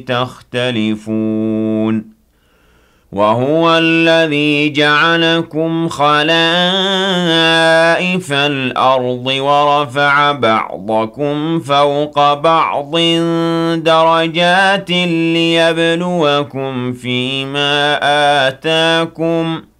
تختلفون وهو الذي جعلكم خلائف الأرض ورفع بعضكم فوق بعض درجات ليبلوكم فيما آتاكم